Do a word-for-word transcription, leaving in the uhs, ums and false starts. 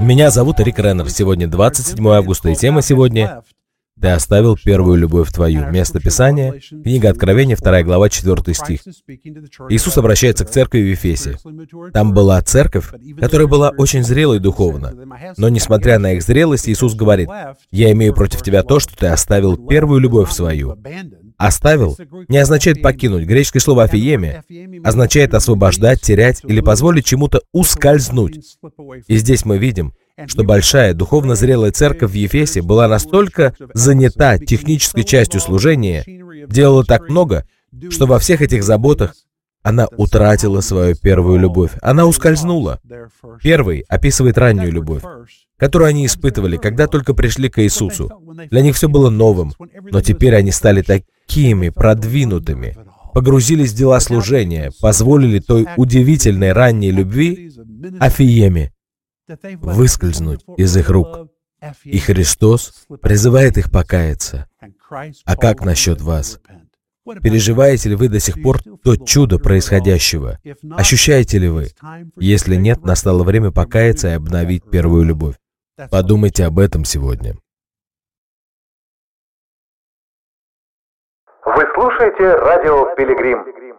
Меня зовут Рик Реннер. Сегодня двадцать седьмое августа, и тема сегодня «Ты оставил первую любовь твою». Место Писания, книга Откровения, вторая глава, четвёртый стих. Иисус обращается к церкви в Ефесе. Там была церковь, которая была очень зрелой духовно. Но, несмотря на их зрелость, Иисус говорит: «Я имею против тебя то, что ты оставил первую любовь свою». «Оставил» не означает покинуть. Греческое слово «афиеме» означает освобождать, терять или позволить чему-то ускользнуть. И здесь мы видим, что большая духовно зрелая церковь в Ефесе была настолько занята технической частью служения, делала так много, что во всех этих заботах она утратила свою первую любовь. Она ускользнула. Первый описывает раннюю любовь, которую они испытывали, когда только пришли к Иисусу. Для них все было новым, но теперь они стали такими продвинутыми, погрузились в дела служения, позволили той удивительной ранней любви, афиеме, выскользнуть из их рук. И Христос призывает их покаяться. А как насчет вас? Переживаете ли вы до сих пор то чудо происходящего? Ощущаете ли вы? Если нет, настало время покаяться и обновить первую любовь. Подумайте об этом сегодня. Вы слушаете радио «Пилигрим».